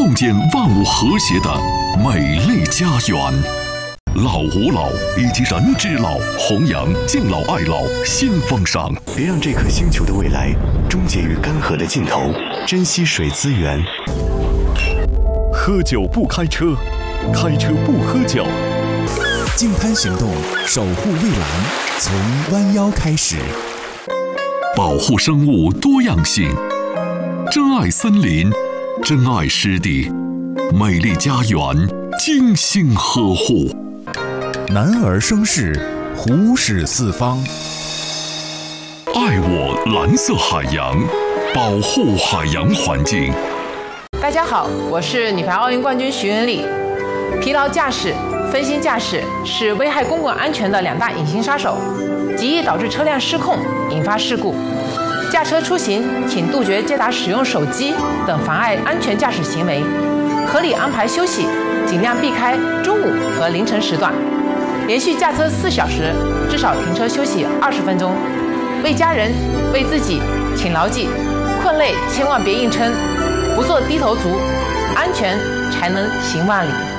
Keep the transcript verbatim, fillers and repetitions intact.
共建万物和谐的美丽家园。老吾老以及人之老，弘扬敬老爱老新风尚。 别让这颗星球的未来终结于干涸的尽头，珍惜水资源。 喝酒不开车，开车不喝酒。 净滩行动，守护蔚蓝，从弯腰开始。 保护生物多样性，珍爱森林，珍爱湿地，美丽家园精心呵护。 男儿生事，虎视四方。 爱我蓝色海洋，保护海洋环境。 大家好，我是女排奥运冠军徐文丽。疲劳驾驶、分心驾驶是危害公共安全的两大隐形杀手，极易导致车辆失控，引发事故。驾车出行，请杜绝接打使用手机等妨碍安全驾驶行为，合理安排休息，尽量避开中午和凌晨时段。连续驾车四小时，至少停车休息二十分钟。为家人、为自己，请牢记：困累千万别硬撑，不做低头族，安全才能行万里。